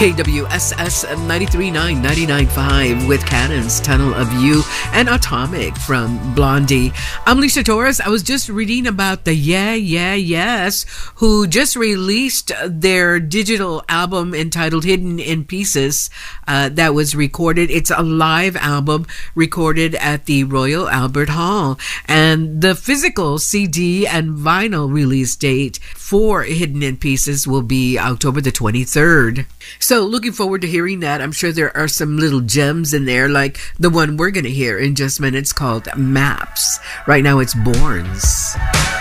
KWSS 93.9, 99.5 with Cannon's Tunnel of You and Atomic from Blondie. I'm Lisa Torres. I was just reading about the Yeah Yeah Yes, who just released their digital album entitled Hidden in Pieces that was recorded. It's a live album recorded at the Royal Albert Hall. And the physical CD and vinyl release date for Hidden in Pieces will be October the 23rd. So looking forward to hearing that. I'm sure there are some little gems in there, like the one we're going to hear in just minutes called Maps. Right now it's Borns.